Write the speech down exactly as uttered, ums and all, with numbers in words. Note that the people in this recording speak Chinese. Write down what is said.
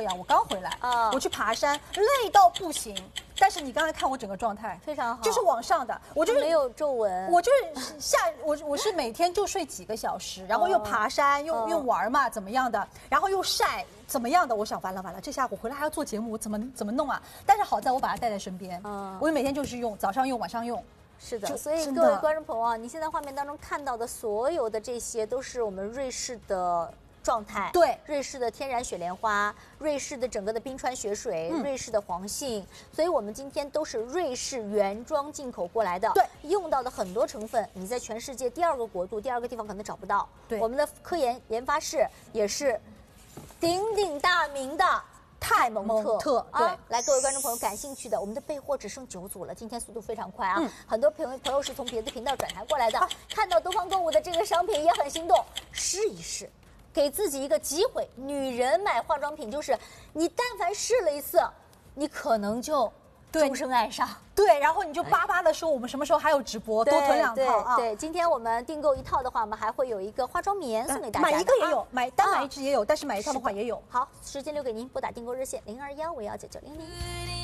一样，我刚回来啊， 我去爬山，累到不行。但是你刚才看我整个状态非常好， 就是往上的，我就是没有皱纹， 我就是下我我是每天就睡几个小时，然后又爬山，又又玩嘛，怎么样的，然后又晒，怎么样的？我想完了完了，这下我回来还要做节目，我怎么怎么弄啊？但是好在我把它带在身边，嗯，我每天就是用，早上用，晚上用。 是的，所以各位观众朋友啊，你现在画面当中看到的所有的这些，都是我们瑞士的状态。 对， 瑞士的天然雪莲花，瑞士的整个的冰川雪水，嗯、瑞士的黄杏，所以我们今天都是瑞士原装进口过来的。 对， 用到的很多成分，你在全世界第二个国度、第二个地方可能找不到。 对， 我们的科研研发室也是鼎鼎大名的。泰蒙特， 特对、 啊，来，各位观众朋友，感兴趣的，我们的备货只剩九组了，今天速度非常快啊！嗯、很多朋友朋友是从别的频道转台过来的，啊、看到东方购物的这个商品也很心动，试一试，给自己一个机会。女人买化妆品就是，你但凡试了一次，你可能就终生爱上。 对，然后你就巴巴的说我们什么时候还有直播，多囤两套啊！ 对，今天我们订购一套的话，我们还会有一个化妆棉送给大家。 买一个也有，买单买一支也有，但是买一套的话也有。 好，时间留给您，拨打订购热线零二幺五幺九九零零。